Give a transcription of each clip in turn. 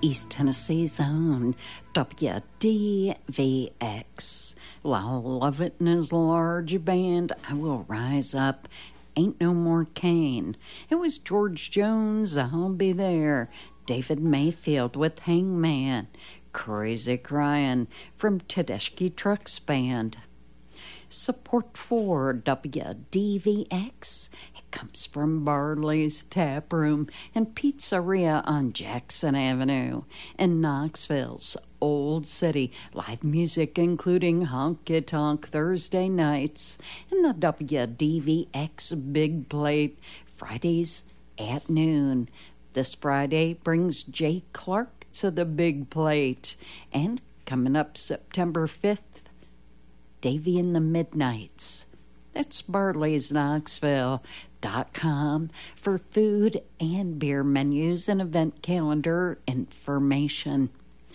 East Tennessee's own WDVX. While Lovett and his large band, I Will Rise Up, Ain't No More Cane. It was George Jones, I'll Be There. David Mayfield with Hangman. Crazy Crying from Tedeschi Trucks Band. Support for WDVX. It comes from Barley's Tap Room and Pizzeria on Jackson Avenue in Knoxville's Old City. Live music including Honky Tonk Thursday nights and the WDVX Big Plate Fridays at noon. This Friday brings Jay Clark to the Big Plate. And coming up September 5th, Davy and the Midnights. That's barleysknoxville.com for food and beer menus and event calendar information.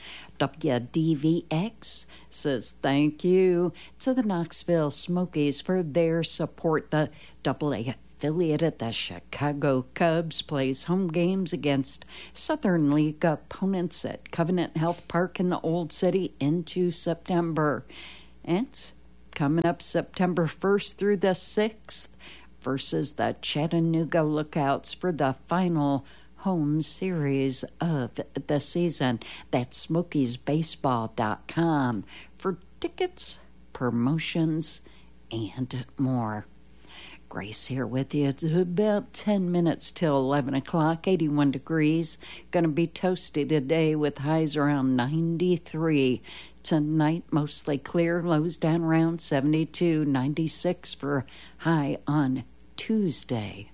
WDVX says thank you to the Knoxville Smokies for their support. The AA affiliate at the Chicago Cubs plays home games against Southern League opponents at Covenant Health Park in the Old City into September. And coming up September 1st through the 6th versus the Chattanooga Lookouts for the final home series of the season. That's SmokiesBaseball.com for tickets, promotions, and more. Grace here with you. It's about 10 minutes till 11 o'clock, 81 degrees. Going to be toasty today with highs around 93. Tonight, mostly clear, lows down around 72, 96 for high on Tuesday.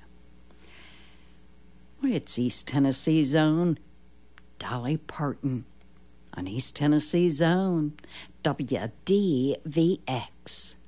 It's East Tennessee's own Dolly Parton on East Tennessee's own WDVX.